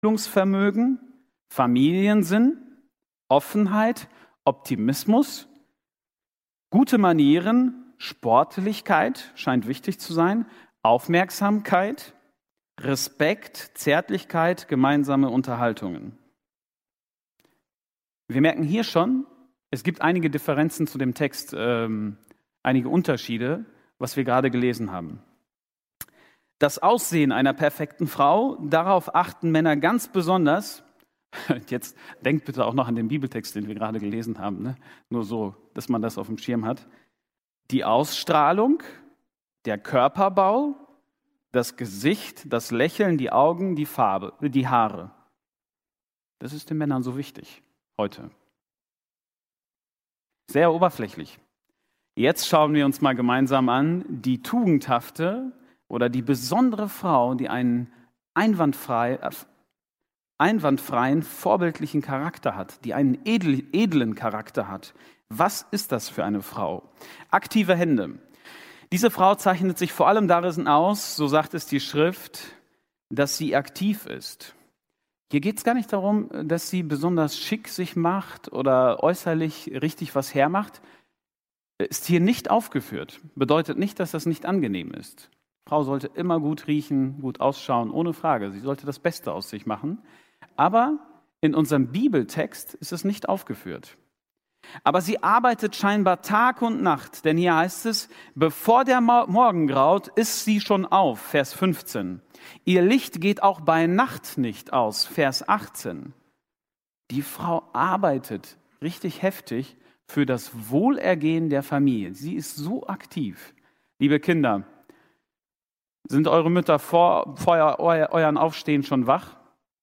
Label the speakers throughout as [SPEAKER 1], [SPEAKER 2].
[SPEAKER 1] Vermögen, Familiensinn, Offenheit, Optimismus, gute Manieren, Sportlichkeit scheint wichtig zu sein, Aufmerksamkeit, Respekt, Zärtlichkeit, gemeinsame Unterhaltungen. Wir merken hier schon, es gibt einige Differenzen zu dem Text, einige Unterschiede, was wir gerade gelesen haben. Das Aussehen einer perfekten Frau, darauf achten Männer ganz besonders. Jetzt denkt bitte auch noch an den Bibeltext, den wir gerade gelesen haben, ne? Nur so, dass man das auf dem Schirm hat. Die Ausstrahlung, der Körperbau, das Gesicht, das Lächeln, die Augen, die Farbe, die Haare. Das ist den Männern so wichtig heute. Sehr oberflächlich. Jetzt schauen wir uns mal gemeinsam an, die tugendhafte oder die besondere Frau, die einen einwandfreien, vorbildlichen Charakter hat, die einen edlen Charakter hat. Was ist das für eine Frau? Aktive Hände. Diese Frau zeichnet sich vor allem darin aus, so sagt es die Schrift, dass sie aktiv ist. Hier geht es gar nicht darum, dass sie besonders schick sich macht oder äußerlich richtig was hermacht. Ist hier nicht aufgeführt. Bedeutet nicht, dass das nicht angenehm ist. Frau sollte immer gut riechen, gut ausschauen, ohne Frage. Sie sollte das Beste aus sich machen. Aber in unserem Bibeltext ist es nicht aufgeführt. Aber sie arbeitet scheinbar Tag und Nacht, denn hier heißt es, bevor der Morgen graut, ist sie schon auf, Vers 15. Ihr Licht geht auch bei Nacht nicht aus, Vers 18. Die Frau arbeitet richtig heftig für das Wohlergehen der Familie. Sie ist so aktiv. Liebe Kinder, sind eure Mütter vor euren Aufstehen schon wach?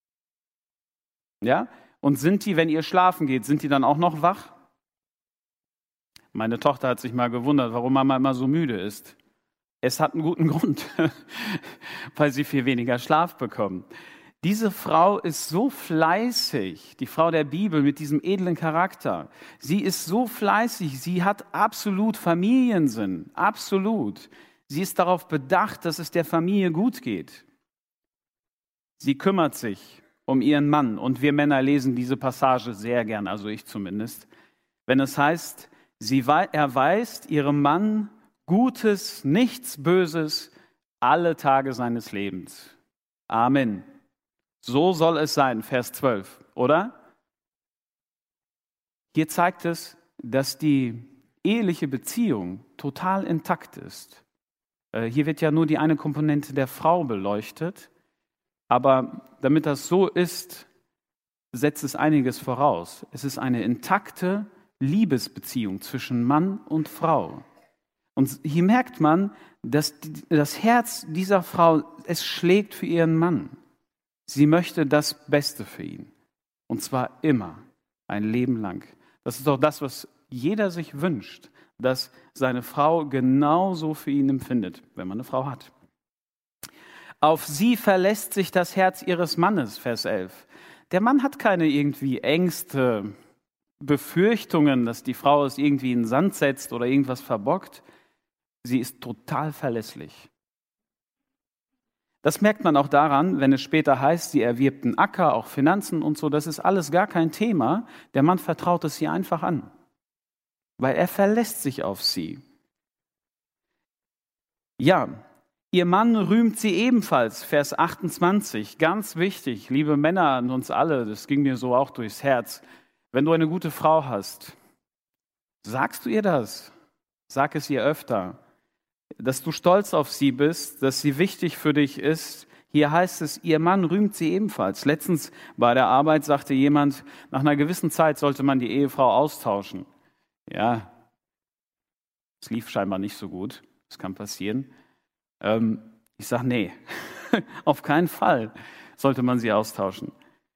[SPEAKER 1] Ja? Und sind die, wenn ihr schlafen geht, sind die dann auch noch wach? Meine Tochter hat sich mal gewundert, warum Mama immer so müde ist. Es hat einen guten Grund, weil sie viel weniger Schlaf bekommen. Diese Frau ist so fleißig, die Frau der Bibel mit diesem edlen Charakter. Sie ist so fleißig, sie hat absolut Familiensinn, absolut. Sie ist darauf bedacht, dass es der Familie gut geht. Sie kümmert sich um ihren Mann und wir Männer lesen diese Passage sehr gern, also ich zumindest, wenn es heißt, sie erweist ihrem Mann Gutes, nichts Böses, alle Tage seines Lebens. Amen. So soll es sein, Vers 12, oder? Hier zeigt es, dass die eheliche Beziehung total intakt ist. Hier wird ja nur die eine Komponente der Frau beleuchtet, aber damit das so ist, setzt es einiges voraus. Es ist eine intakte Liebesbeziehung zwischen Mann und Frau. Und hier merkt man, dass das Herz dieser Frau, es schlägt für ihren Mann. Sie möchte das Beste für ihn. Und zwar immer, ein Leben lang. Das ist doch das, was jeder sich wünscht, dass seine Frau genauso für ihn empfindet, wenn man eine Frau hat. Auf sie verlässt sich das Herz ihres Mannes, Vers 11. Der Mann hat keine irgendwie Ängste, Befürchtungen, dass die Frau es irgendwie in den Sand setzt oder irgendwas verbockt. Sie ist total verlässlich. Das merkt man auch daran, wenn es später heißt, sie erwirbt einen Acker, auch Finanzen und so. Das ist alles gar kein Thema. Der Mann vertraut es ihr einfach an, weil er verlässt sich auf sie. Ja, ihr Mann rühmt sie ebenfalls, Vers 28. Ganz wichtig, liebe Männer an uns alle, das ging mir so auch durchs Herz. Wenn du eine gute Frau hast, sagst du ihr das? Sag es ihr öfter. Dass du stolz auf sie bist, dass sie wichtig für dich ist. Hier heißt es, ihr Mann rühmt sie ebenfalls. Letztens bei der Arbeit sagte jemand, nach einer gewissen Zeit sollte man die Ehefrau austauschen. Ja, es lief scheinbar nicht so gut. Das kann passieren. Ich sage, nee, auf keinen Fall sollte man sie austauschen.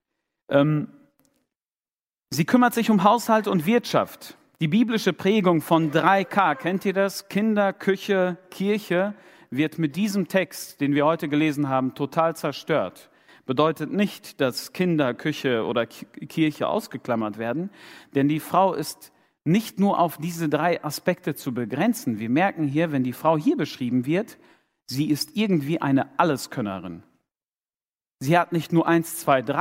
[SPEAKER 1] Sie kümmert sich um Haushalt und Wirtschaft. Die biblische Prägung von 3K, kennt ihr das? Kinder, Küche, Kirche, wird mit diesem Text, den wir heute gelesen haben, total zerstört. Bedeutet nicht, dass Kinder, Küche oder Kirche ausgeklammert werden, denn die Frau ist nicht nur auf diese 3 Aspekte zu begrenzen. Wir merken hier, wenn die Frau hier beschrieben wird, sie ist irgendwie eine Alleskönnerin. Sie hat nicht nur 1, 2, 3